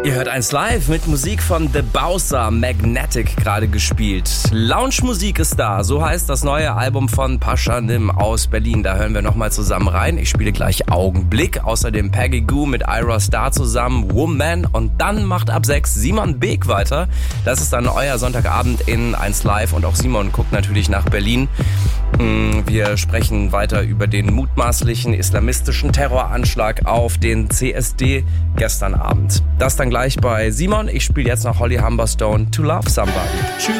Ihr hört 1 Live mit Musik von The Bowser, Magnetic gerade gespielt. Lounge-Musik ist da, so heißt das neue Album von Pashanim aus Berlin. Da hören wir nochmal zusammen rein. Ich spiele gleich Augenblick. Außerdem Peggy Gou mit Ira Star zusammen, Woman. Und dann macht ab 6 Simon Beek weiter. Das ist dann euer Sonntagabend in 1 Live. Und auch Simon guckt natürlich nach Berlin. Wir sprechen weiter über den mutmaßlichen islamistischen Terroranschlag auf den CSD gestern Abend. Das dann gleich bei Simon. Ich spiele jetzt noch Holly Humberstone, To Love Somebody. Tschüss.